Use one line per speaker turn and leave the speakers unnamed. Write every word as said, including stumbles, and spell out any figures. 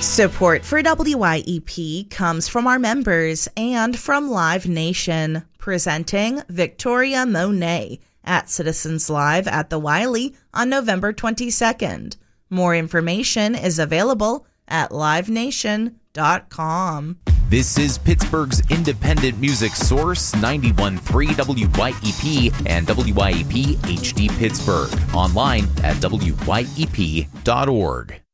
Support for W Y E P comes from our members and from Live Nation, presenting Victoria Monet at Citizens Live at the Wiley on November twenty-second. More information is available at live nation dot com.
This is Pittsburgh's independent music source, ninety-one point three W Y E P and W Y E P H D Pittsburgh. Online at W Y E P dot org.